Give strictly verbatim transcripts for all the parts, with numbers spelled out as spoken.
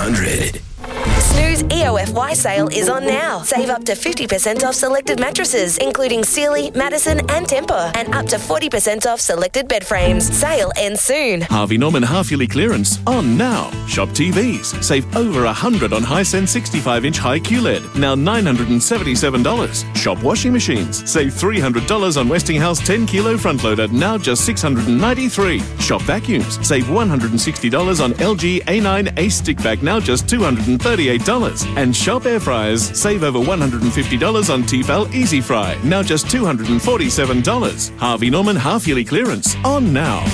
hundred. Snooze E O F Y sale is on now. Save up to fifty percent off selected mattresses, including Sealy, Madison and Tempur, and up to forty percent off selected bed frames. Sale ends soon. Harvey Norman half-yearly clearance on now. Shop T Vs. Save over one hundred dollars on Hisense sixty-five inch high Q L E D. Now nine hundred seventy-seven dollars. Shop washing machines. Save three hundred dollars on Westinghouse ten kilo front loader. Now just six hundred ninety-three dollars. Shop vacuums. Save one hundred sixty dollars on L G A nine Ace stick vac. Now just two hundred thirty-eight dollars. And shop air fryers. Save over one hundred fifty dollars on Tefal Easy Fry. Now just two hundred forty-seven dollars. Harvey Norman half-yearly clearance on now.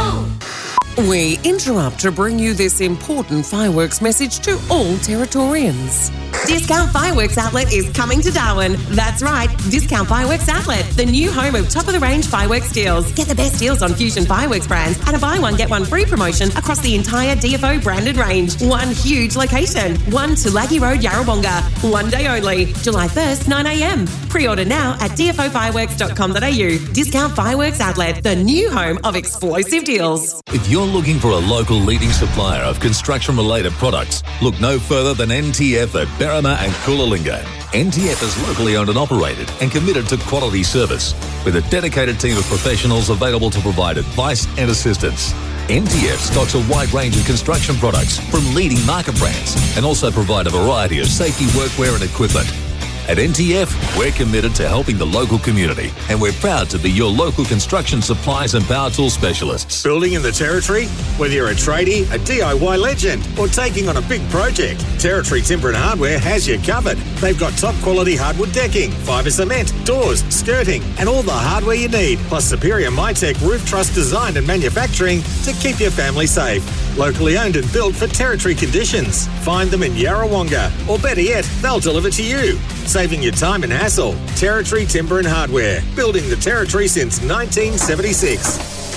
We interrupt to bring you this important fireworks message to all Territorians. Discount Fireworks Outlet is coming to Darwin. That's right, Discount Fireworks Outlet, the new home of top-of-the-range fireworks deals. Get the best deals on Fusion Fireworks brands and a buy one, get one free promotion across the entire D F O branded range. One huge location. One Tulagi Road, Yarrawonga. One day only. July first, nine a.m. Pre-order now at d f o fireworks dot com dot a u. Discount Fireworks Outlet, the new home of explosive deals. If you're looking for a local leading supplier of construction-related products, look no further than N T F at Berrima and Coolalingga. N T F is locally owned and operated and committed to quality service, with a dedicated team of professionals available to provide advice and assistance. N T F stocks a wide range of construction products from leading market brands and also provide a variety of safety workwear and equipment. At N T F, we're committed to helping the local community, and we're proud to be your local construction supplies and power tool specialists. Building in the Territory? Whether you're a tradie, a D I Y legend, or taking on a big project, Territory Timber and Hardware has you covered. They've got top quality hardwood decking, fibre cement, doors, skirting, and all the hardware you need, plus superior MyTech roof truss design and manufacturing to keep your family safe. Locally owned and built for Territory conditions. Find them in Yarrawonga, or better yet, they'll deliver to you. Saving you time and hassle. Territory Timber and Hardware. Building the Territory since nineteen seventy-six.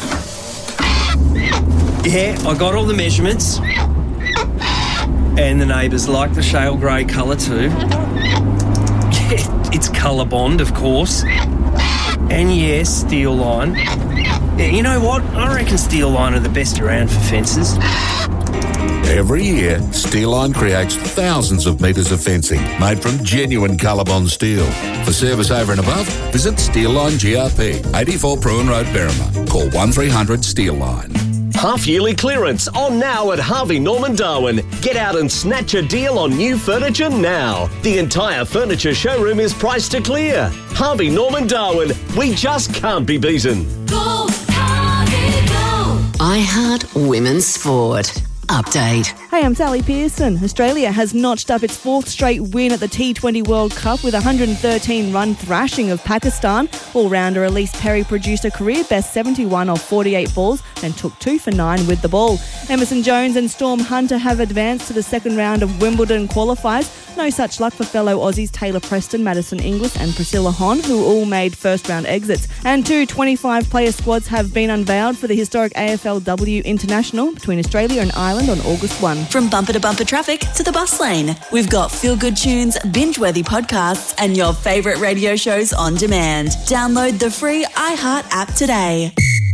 Yeah, I got all the measurements. And the neighbours like the shale grey colour too. Yeah, it's Colour Bond, of course. And yes, Steel Line. Yeah, you know what? I reckon Steel Line are the best around for fences. Every year, Steel Line creates thousands of metres of fencing made from genuine Colorbond steel. For service over and above, visit Steel Line G R P, eighty-four Pruin Road, Berrima. Call one three hundred Steel Line. Half-yearly clearance on now at Harvey Norman Darwin. Get out and snatch a deal on new furniture now. The entire furniture showroom is priced to clear. Harvey Norman Darwin. We just can't be beaten. Go, Harvey, go! iHeart Women's Sport. Update. Hey, I'm Sally Pearson. Australia has notched up its fourth straight win at the T twenty World Cup with a one hundred thirteen run thrashing of Pakistan. All-rounder Elise Perry produced a career-best seventy-one off forty-eight balls and took two for nine with the ball. Emerson Jones and Storm Hunter have advanced to the second round of Wimbledon qualifiers. No such luck for fellow Aussies Taylor Preston, Madison Inglis and Priscilla Hon, who all made first-round exits. And two twenty-five player squads have been unveiled for the historic A F L W International between Australia and Ireland on August first. From bumper to bumper traffic to the bus lane, we've got feel-good tunes, binge-worthy podcasts and your favourite radio shows on demand. Download the free iHeart app today.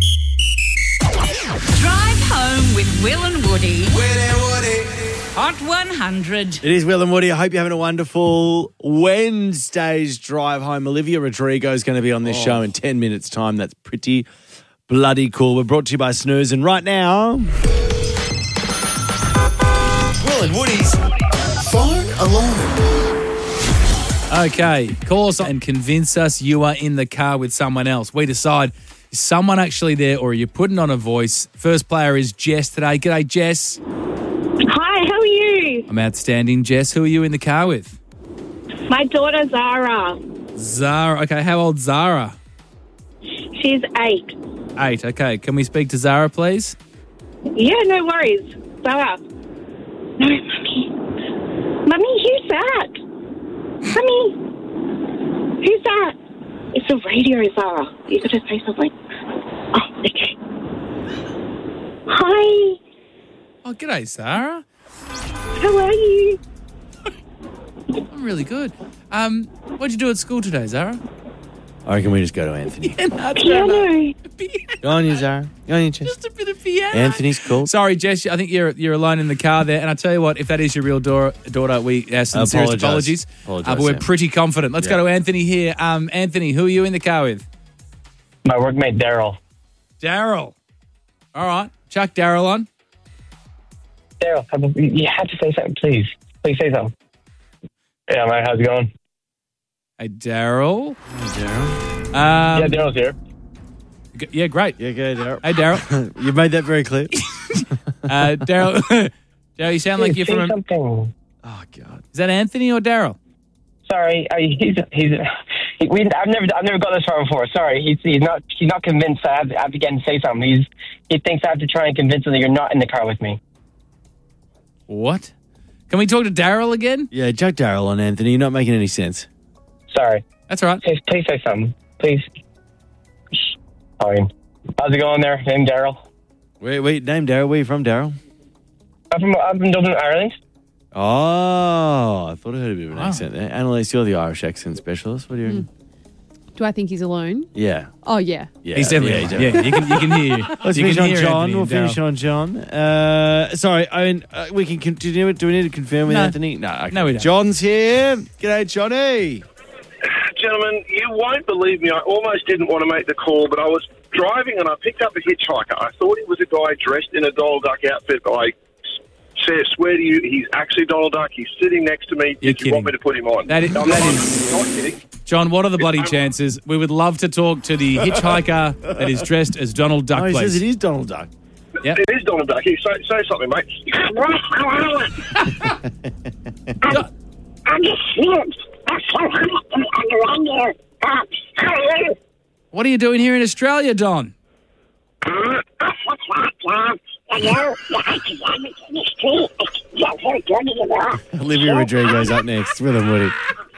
Drive home with Will and Woody. Will and Woody. Hot one hundred. It is Will and Woody. I hope you're having a wonderful Wednesday's drive home. Olivia Rodrigo is going to be on this oh. show in ten minutes' time. That's pretty bloody cool. We're brought to you by Snooze. And right now... Will and Woody's Phone Alarm. Okay, call us and convince us you are in the car with someone else. We decide, is someone actually there or are you putting on a voice? First player is Jess today. G'day, Jess. Hi, how are you? I'm outstanding. Jess, who are you in the car with? My daughter, Zara. Zara. Okay, how old's Zara? She's eight. Eight, okay. Can we speak to Zara, please? Yeah, no worries. Zara. No, Mummy. Mummy, who's that? Mummy, who's that? It's the radio, Zara. You got to say something. Oh, okay. Hi. Oh, g'day, Zara. How are you? I'm really good. Um, what'd you do at school today, Zara? I reckon we just go to Anthony. Piano. Go on, you, Zara. Go on, you, Jess. Just a bit of piano. Anthony's cool. Sorry, Jess. I think you're you're alone in the car there. And I tell you what, if that is your real daughter, daughter we have some serious Apologise. apologies. Apologise, Uh, but we're yeah. pretty confident. Let's Yeah. go to Anthony here. Um, Anthony, who are you in the car with? My workmate, Daryl. Daryl. All right. Chuck Daryl on. Daryl, have a- you have to say something, please. Please say something. Yeah, man, how's it going? Hey, Daryl. Hey, Daryl. Um, yeah, Daryl's here. g- yeah, great. Yeah, go, Daryl. Hey, Daryl. You made that very clear. uh, Daryl, Daryl, you sound like Please you're say from. something. Oh, God. Is that Anthony or Daryl? Sorry, I, he's he's. He, we, I've never I've never got this far before. Sorry, he's he's not he's not convinced. I have, to, I have to get him to say something. He's he thinks I have to try and convince him that you're not in the car with me. What? Can we talk to Daryl again? Yeah, Chuck Daryl on Anthony. You're not making any sense. Sorry. That's all right. Please, please say something. Please. Fine. How's it going there? Name Daryl. Wait, wait, name Daryl. Where are you from, Daryl? I'm from I'm from Dublin, Ireland. Oh, I thought I heard a bit of an Wow. accent there. Annalise, you're the Irish accent specialist. What do you reckon? Do I think he's alone? Yeah. Oh, yeah. Yeah, He's definitely. yeah, Yeah, you can you can hear. Let's you finish can on hear John. Anthony We'll and finish Daryl. on John. Uh, sorry, I mean, uh, we can continue. Do we need to confirm with No. Anthony? No, okay. No, we don't. John's here. G'day, Johnny. Gentlemen, you won't believe me. I almost didn't want to make the call, but I was driving and I picked up a hitchhiker. I thought he was a guy dressed in a Donald Duck outfit, but I s- swear to you, he's actually Donald Duck. He's sitting next to me. You're Did you want me to put him on? That is- I'm that not, is- not kidding. John, what are the bloody chances? We would love to talk to the hitchhiker that is dressed as Donald Duck, Oh, he please. says it is Donald Duck. Yep. It is Donald Duck. He, say, say something, mate. I'm just slipped. I'm so hot and under uh, how are you? What are you doing here in Australia, Don? Uh, that's what's right, John. You know, the academic in the street. It's very good, you know. Olivia Rodrigo's up next. Will and Woody.